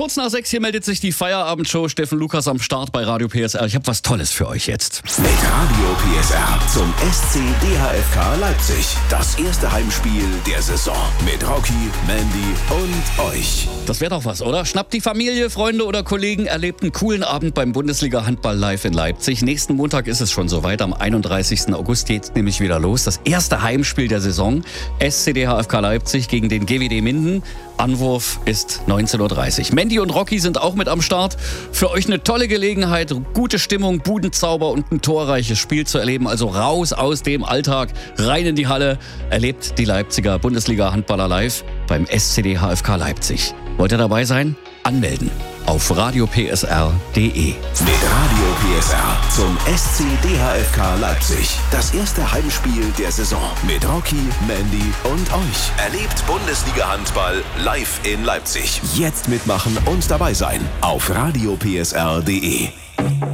Kurz nach 6 hier meldet sich die Feierabendshow. Steffen Lukas am Start bei Radio PSR. Ich habe was Tolles für euch jetzt. Mit Radio PSR zum SC DHFK Leipzig. Das erste Heimspiel der Saison. Mit Rocky, Mandy und euch. Das wäre doch was, oder? Schnappt die Familie, Freunde oder Kollegen, erlebt einen coolen Abend beim Bundesliga-Handball live in Leipzig. Nächsten Montag ist es schon soweit. Am 31. August geht's nämlich wieder los. Das erste Heimspiel der Saison. SC DHFK Leipzig gegen den GWD Minden. Anwurf ist 19:30 Uhr. Mandy und Rocky sind auch mit am Start. Für euch eine tolle Gelegenheit, gute Stimmung, Budenzauber und ein torreiches Spiel zu erleben. Also raus aus dem Alltag, rein in die Halle. Erlebt die Leipziger Bundesliga-Handballer live beim SC DHFK Leipzig. Wollt ihr dabei sein? Anmelden auf radiopsr.de. Mit Radio PSR zum SC DHFK Leipzig. Das erste Heimspiel der Saison. Mit Rocky, Mandy und euch. Erlebt Bundesliga-Handball live in Leipzig. Jetzt mitmachen und dabei sein auf radiopsr.de.